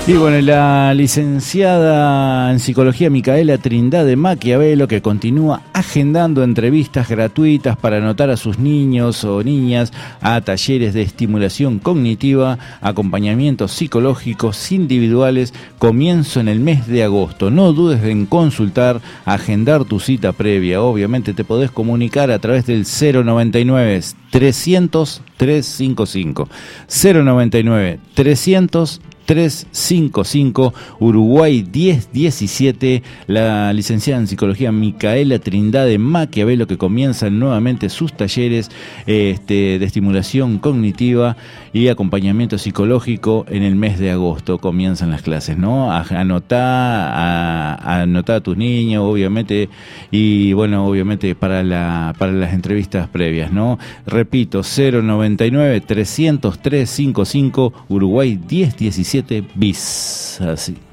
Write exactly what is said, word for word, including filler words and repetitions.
Y bueno, la licenciada en psicología Micaela Trindade Maquiavelo, que continúa agendando entrevistas gratuitas para anotar a sus niños o niñas a talleres de estimulación cognitiva, acompañamientos psicológicos individuales, comienzo en el mes de agosto. No dudes en consultar, agendar tu cita previa. Obviamente te podés comunicar a través del cero noventa y nueve, trescientos, trescientos cincuenta y cinco. cero noventa y nueve, trescientos, trescientos cincuenta y cinco, Uruguay diez diecisiete. La licenciada en psicología Micaela Trindade Maquiavelo, que comienzan nuevamente sus talleres este, de estimulación cognitiva y acompañamiento psicológico en el mes de agosto. Comienzan las clases, ¿no? A anotar a, a anotar a tus niños, obviamente, y bueno, obviamente para la para las entrevistas previas, ¿no? Repito, cero noventa y nueve, trescientos, trescientos cincuenta y cinco, Uruguay diez diecisiete bis. Así.